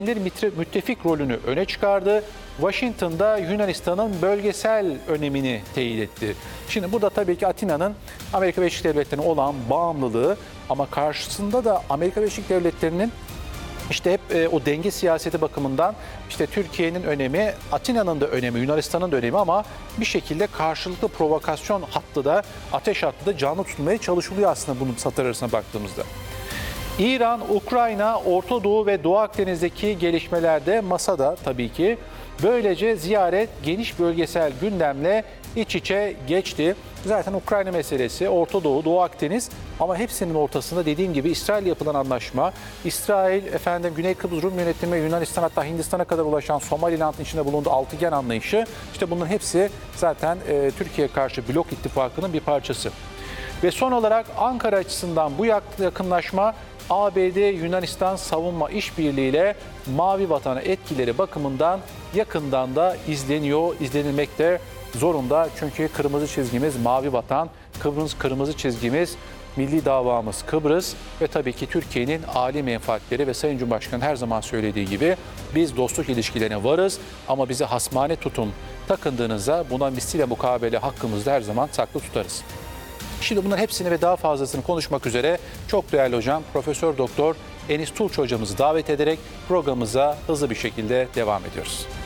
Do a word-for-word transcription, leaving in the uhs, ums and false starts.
müttefik rolünü öne çıkardı. Washington'da Yunanistan'ın bölgesel önemini teyit etti. Şimdi burada tabii ki Atina'nın Amerika Birleşik Devletleri'ne olan bağımlılığı ama karşısında da Amerika Birleşik Devletleri'nin işte hep e, o denge siyaseti bakımından işte Türkiye'nin önemi, Atina'nın da önemi, Yunanistan'ın da önemi ama bir şekilde karşılıklı provokasyon hattı da, ateş hattı da canlı tutulmaya çalışılıyor aslında bunun satır arasına baktığımızda. İran, Ukrayna, Orta Doğu ve Doğu Akdeniz'deki gelişmelerde masada tabii ki. Böylece ziyaret geniş bölgesel gündemle iç içe geçti. Zaten Ukrayna meselesi, Orta Doğu, Doğu Akdeniz ama hepsinin ortasında dediğim gibi İsrail yapılan anlaşma, İsrail, efendim Güney Kıbrıs Rum yönetimi, Yunanistan hatta Hindistan'a kadar ulaşan Somaliland'ın içinde bulunduğu altıgen anlayışı, işte bunların hepsi zaten e, Türkiye'ye karşı blok ittifakının bir parçası. Ve son olarak Ankara açısından bu yakınlaşma A B D-Yunanistan savunma işbirliğiyle Mavi Vatan'a etkileri bakımından yakından da izleniyor, izlenilmekte zorunda. Çünkü kırmızı çizgimiz Mavi Vatan, Kıbrıs kırmızı çizgimiz milli davamız Kıbrıs ve tabii ki Türkiye'nin âli menfaatleri ve Sayın Cumhurbaşkanı her zaman söylediği gibi biz dostluk ilişkilerine varız ama bize hasmane tutum takındığınızda buna misliyle mukabele hakkımızda her zaman saklı tutarız. Şimdi bunların hepsini ve daha fazlasını konuşmak üzere çok değerli hocam Profesör Doktor Enis Turç hocamızı davet ederek programımıza hızlı bir şekilde devam ediyoruz.